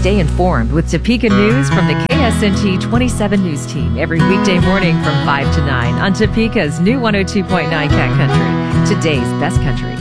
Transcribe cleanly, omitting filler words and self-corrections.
Stay informed with Topeka News from the KSNT 27 News Team every weekday morning from 5 to 9 on Topeka's new 102.9 Cat Country, today's best country.